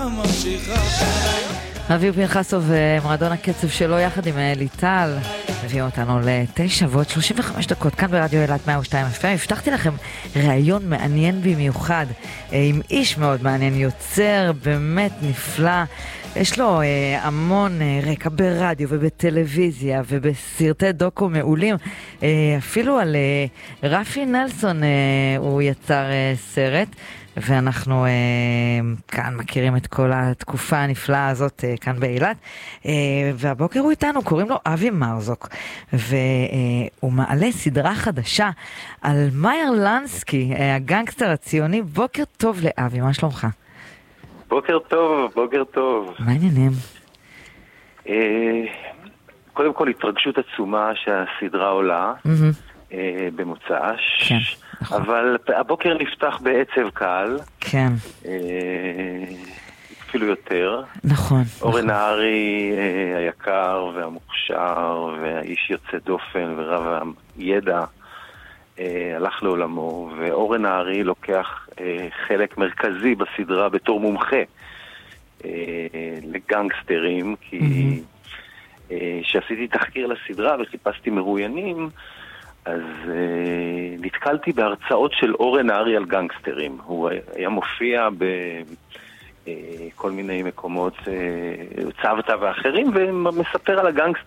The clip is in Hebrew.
אביב פנחסוב ומועדון הקצב שלו יחד עם ליטל מביאים אותנו ל9 ועוד 35 דקות כאן ברדיו אילת 102 FM. הבטחתי לכם ראיון מעניין במיוחד עם איש מאוד מעניין, יוצר באמת נפלא, יש לו המון רקע ברדיו ובטלוויזיה ובסרטי דוקו מעולים, אפילו על רפי נלסון הוא יצר סרט, ואנחנו כאן מכירים את כל התקופה הנפלאה הזאת כאן באילת, והבוקר הוא איתנו, קוראים לו אבי מרזוק, והוא מעלה סדרה חדשה על מאיר לנסקי, הגנגסטר הציוני. בוקר טוב לאבי, מה שלומך? בוקר טוב, בוקר טוב. מה העניינים? קודם כל התרגשות עצומה שהסדרה עולה במוצ"ש, אבל הבוקר נפתח בעצב קל, כן, אפילו יותר. נכון. אורן נהרי היקר והמוכשר והאיש יוצא דופן ורב הידע הלך לעולמו, ואורן נהרי לוקח חלק מרכזי בסדרה בתור מומחה לגנגסטרים, כי שעשיתי תחקיר לסדרה וחיפשתי מרואיינים, אז נתקלתי בהרצאות של אורן נהרי על גנגסטרים. הוא היה מופיע בכל מיני מקומות, צוותא ואחרים, ומספר על